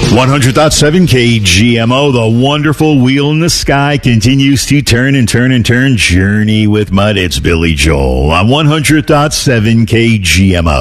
100.7 KGMO, the wonderful wheel in the sky continues to turn and turn and turn. Journey with Mud. It's Billy Joel on 100.7 KGMO.